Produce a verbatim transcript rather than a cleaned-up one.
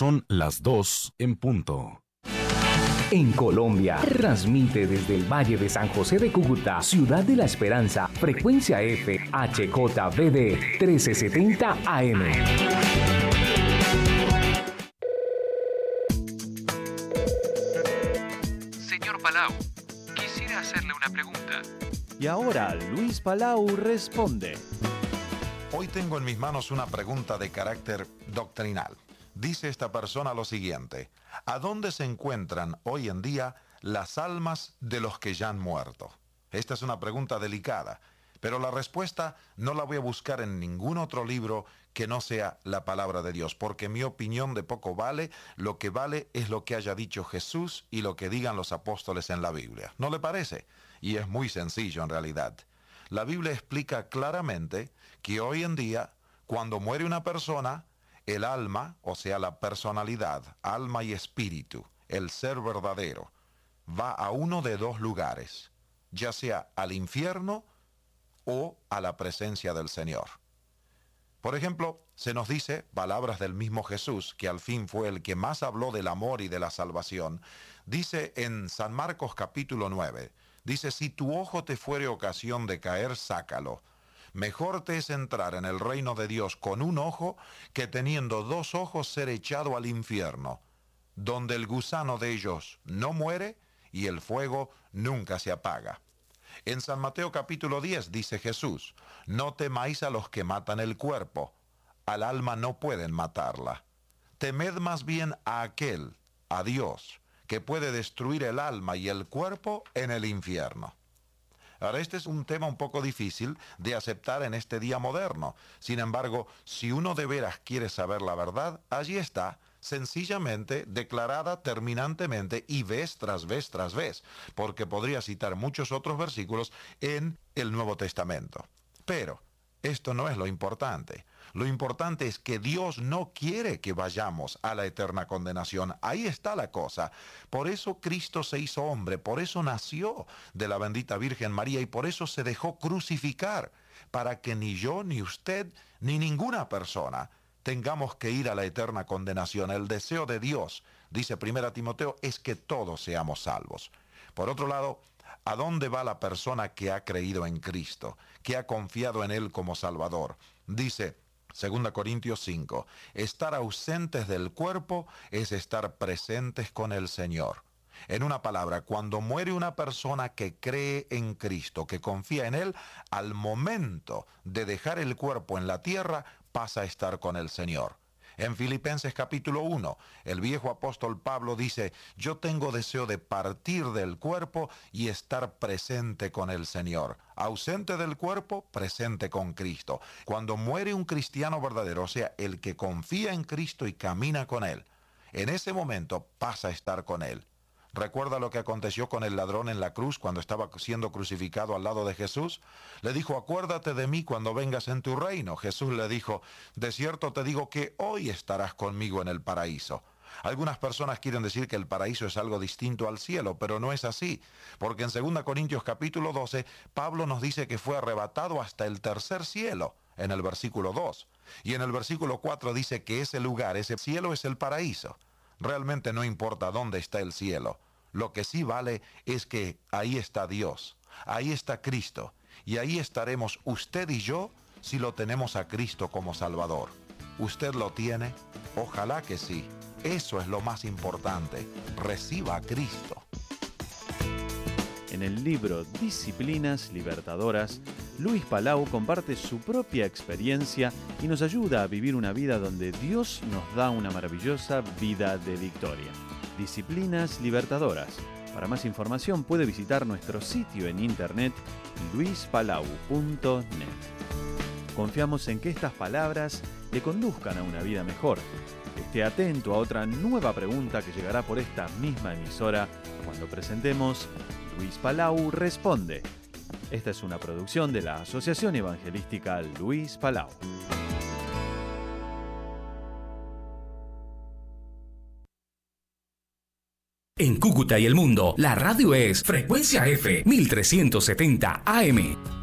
Son las dos en punto. En Colombia, transmite desde el Valle de San José de Cúcuta, Ciudad de la Esperanza, frecuencia F, H J V D trece setenta A M. Señor Palau, quisiera hacerle una pregunta. Y ahora Luis Palau responde. Hoy tengo en mis manos una pregunta de carácter doctrinal. Dice esta persona lo siguiente: ¿a dónde se encuentran hoy en día las almas de los que ya han muerto? Esta es una pregunta delicada, pero la respuesta no la voy a buscar en ningún otro libro que no sea la palabra de Dios, porque mi opinión de poco vale. Lo que vale es lo que haya dicho Jesús y lo que digan los apóstoles en la Biblia. ¿No le parece? Y es muy sencillo en realidad. La Biblia explica claramente que hoy en día, cuando muere una persona, el alma, o sea la personalidad, alma y espíritu, el ser verdadero, va a uno de dos lugares, ya sea al infierno o a la presencia del Señor. Por ejemplo, se nos dice, palabras del mismo Jesús, que al fin fue el que más habló del amor y de la salvación, dice en San Marcos capítulo nueve, dice: si tu ojo te fuere ocasión de caer, sácalo. Mejor te es entrar en el reino de Dios con un ojo que teniendo dos ojos ser echado al infierno, donde el gusano de ellos no muere y el fuego nunca se apaga. En San Mateo capítulo diez dice Jesús: no temáis a los que matan el cuerpo, al alma no pueden matarla. Temed más bien a aquel, a Dios, que puede destruir el alma y el cuerpo en el infierno. Ahora, este es un tema un poco difícil de aceptar en este día moderno. Sin embargo, si uno de veras quiere saber la verdad, allí está, sencillamente, declarada terminantemente y vez tras vez tras vez, porque podría citar muchos otros versículos en el Nuevo Testamento. Pero esto no es lo importante. Lo importante es que Dios no quiere que vayamos a la eterna condenación. Ahí está la cosa. Por eso Cristo se hizo hombre, por eso nació de la bendita Virgen María y por eso se dejó crucificar, para que ni yo, ni usted, ni ninguna persona tengamos que ir a la eterna condenación. El deseo de Dios, dice primera Timoteo, es que todos seamos salvos. Por otro lado, ¿a dónde va la persona que ha creído en Cristo, que ha confiado en Él como Salvador? Dice segunda Corintios cinco, estar ausentes del cuerpo es estar presentes con el Señor. En una palabra, cuando muere una persona que cree en Cristo, que confía en Él, al momento de dejar el cuerpo en la tierra, pasa a estar con el Señor. En Filipenses capítulo uno, el viejo apóstol Pablo dice: yo tengo deseo de partir del cuerpo y estar presente con el Señor. Ausente del cuerpo, presente con Cristo. Cuando muere un cristiano verdadero, o sea, el que confía en Cristo y camina con Él, en ese momento pasa a estar con Él. ¿Recuerda lo que aconteció con el ladrón en la cruz cuando estaba siendo crucificado al lado de Jesús? Le dijo: acuérdate de mí cuando vengas en tu reino. Jesús le dijo: de cierto te digo que hoy estarás conmigo en el paraíso. Algunas personas quieren decir que el paraíso es algo distinto al cielo, pero no es así, porque en segunda Corintios capítulo doce, Pablo nos dice que fue arrebatado hasta el tercer cielo, en el versículo dos. Y en el versículo cuatro dice que ese lugar, ese cielo, es el paraíso. Realmente no importa dónde está el cielo. Lo que sí vale es que ahí está Dios, ahí está Cristo, y ahí estaremos usted y yo si lo tenemos a Cristo como Salvador. ¿Usted lo tiene? Ojalá que sí. Eso es lo más importante. Reciba a Cristo. En el libro Disciplinas Libertadoras, Luis Palau comparte su propia experiencia y nos ayuda a vivir una vida donde Dios nos da una maravillosa vida de victoria. Disciplinas Libertadoras. Para más información puede visitar nuestro sitio en internet luis palau punto net. Confiamos en que estas palabras le conduzcan a una vida mejor. Esté atento a otra nueva pregunta que llegará por esta misma emisora cuando presentemos Luis Palau Responde. Esta es una producción de la Asociación Evangelística Luis Palau. En Cúcuta y el mundo, la radio es frecuencia F mil trescientos setenta A M.